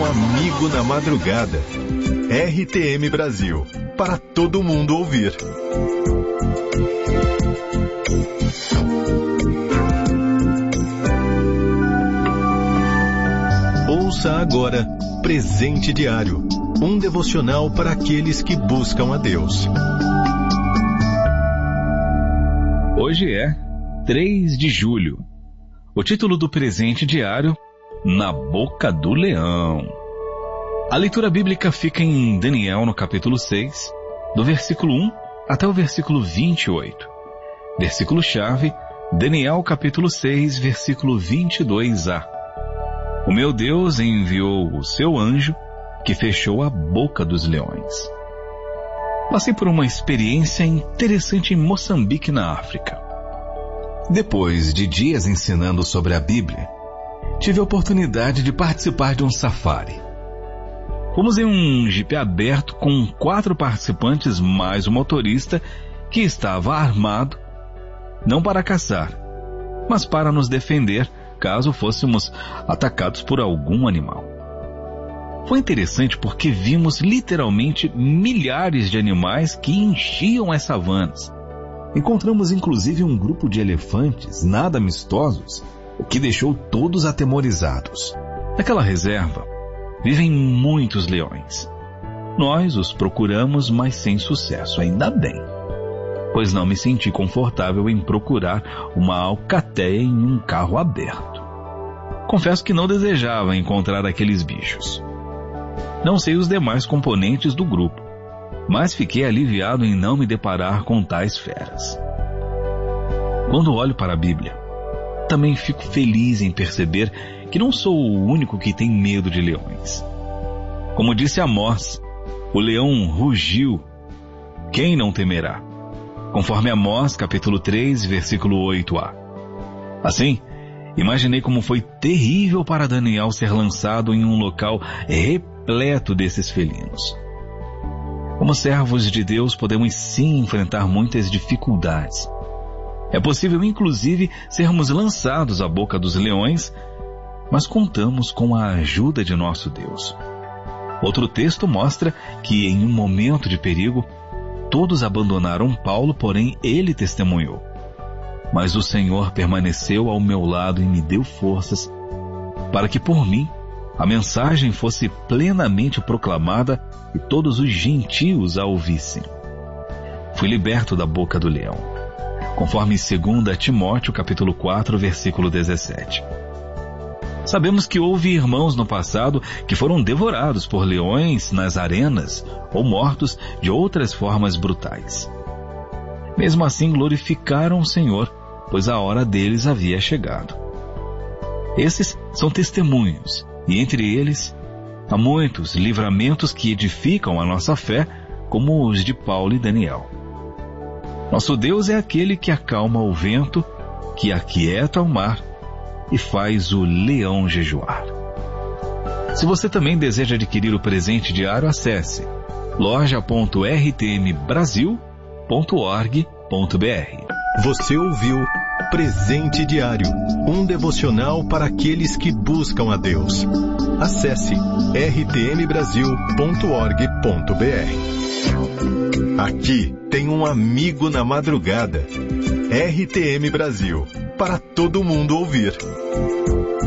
amigo na madrugada. RTM Brasil, para todo mundo ouvir. Ouça agora Presente Diário, um devocional para aqueles que buscam a Deus. Hoje é 3 de julho. O título do Presente Diário: Na Boca do Leão. A leitura bíblica fica em Daniel, no capítulo 6, do versículo 1 até o versículo 28. Versículo-chave, Daniel, capítulo 6, versículo 22a. O meu Deus enviou o seu anjo, que fechou a boca dos leões. Passei por uma experiência interessante em Moçambique, na África. Depois de dias ensinando sobre a Bíblia, tive a oportunidade de participar de um safari. Fomos em um jipe aberto com 4 participantes mais o motorista, que estava armado, não para caçar, mas para nos defender caso fôssemos atacados por algum animal. Foi interessante porque vimos literalmente milhares de animais que enchiam as savanas. Encontramos inclusive um grupo de elefantes nada amistosos, o que deixou todos atemorizados. Naquela reserva vivem muitos leões. Nós os procuramos, mas sem sucesso, ainda bem, pois não me senti confortável em procurar uma alcateia em um carro aberto. Confesso que não desejava encontrar aqueles bichos. Não sei os demais componentes do grupo, mas fiquei aliviado em não me deparar com tais feras. Quando olho para a Bíblia, também fico feliz em perceber que não sou o único que tem medo de leões. Como disse Amós, o leão rugiu, quem não temerá? Conforme Amós, capítulo 3, versículo 8a. Assim, imaginei como foi terrível para Daniel ser lançado em um local repleto desses felinos. Como servos de Deus, podemos sim enfrentar muitas dificuldades. É possível, inclusive, sermos lançados à boca dos leões, mas contamos com a ajuda de nosso Deus. Outro texto mostra que, em um momento de perigo, todos abandonaram Paulo, porém ele testemunhou. Mas o Senhor permaneceu ao meu lado e me deu forças para que, por mim, a mensagem fosse plenamente proclamada e todos os gentios a ouvissem. Fui liberto da boca do leão, conforme 2 Timóteo, capítulo 4, versículo 17. Sabemos que houve irmãos no passado que foram devorados por leões nas arenas ou mortos de outras formas brutais. Mesmo assim, glorificaram o Senhor, pois a hora deles havia chegado. Esses são testemunhos, e entre eles há muitos livramentos que edificam a nossa fé, como os de Paulo e Daniel. Nosso Deus é aquele que acalma o vento, que aquieta o mar e faz o leão jejuar. Se você também deseja adquirir o presente diário, acesse loja.rtmbrasil.org.br. Você ouviu Presente Diário, um devocional para aqueles que buscam a Deus. Acesse rtmbrasil.org.br. Aqui tem um amigo na madrugada. RTM Brasil, para todo mundo ouvir.